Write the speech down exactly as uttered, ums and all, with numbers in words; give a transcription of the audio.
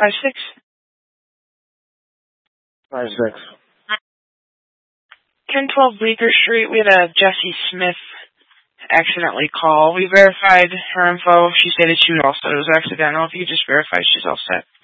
Five six. Five six. ten twelve Bleecker Street. We had a Jessie Smith accidentally call. We verified her info. She stated she was all set. It was accidental. If you just verify, she's all set.